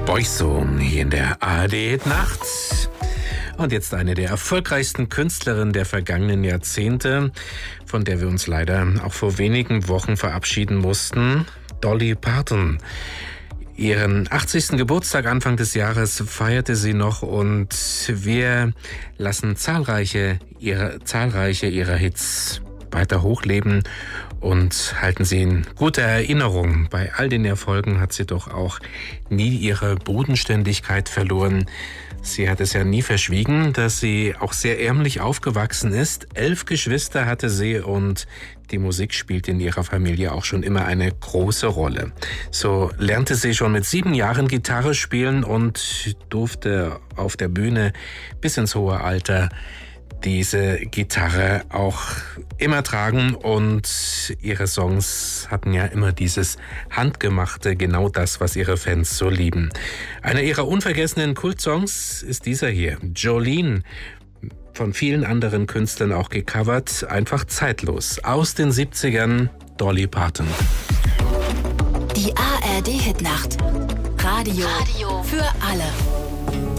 Boyzone hier in der ARD-Nacht. Und jetzt eine der erfolgreichsten Künstlerinnen der vergangenen Jahrzehnte, von der wir uns leider auch vor wenigen Wochen verabschieden mussten, Dolly Parton. Ihren 80. Geburtstag Anfang des Jahres feierte sie noch und wir lassen zahlreiche ihrer Hits weiter hochleben und halten sie in guter Erinnerung. Bei all den Erfolgen hat sie doch auch nie ihre Bodenständigkeit verloren. Sie hat es ja nie verschwiegen, dass sie auch sehr ärmlich aufgewachsen ist. 11 Geschwister hatte sie und die Musik spielte in ihrer Familie auch schon immer eine große Rolle. So lernte sie schon mit 7 Jahren Gitarre spielen und durfte auf der Bühne bis ins hohe Alter diese Gitarre auch immer tragen und ihre Songs hatten ja immer dieses Handgemachte, genau das, was ihre Fans so lieben. Einer ihrer unvergessenen Kultsongs ist dieser hier, Jolene, von vielen anderen Künstlern auch gecovert, einfach zeitlos. Aus den 70ern, Dolly Parton. Die ARD-Hitnacht. Radio für alle.